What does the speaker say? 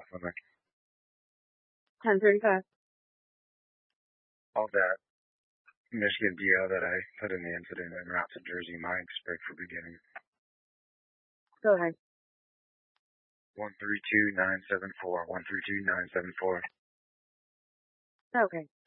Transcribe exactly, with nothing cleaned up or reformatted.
number? ten thirty-five. All that Michigan B O that I put in the incident en route to Jersey Mike's, break for beginning. Go ahead. one three two nine seven four, one three two nine seven four. Okay.